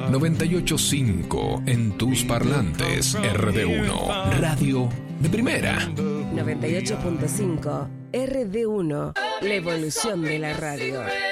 98.5 en tus parlantes. RD1, radio de primera. 98.5 RD1, la evolución de la radio.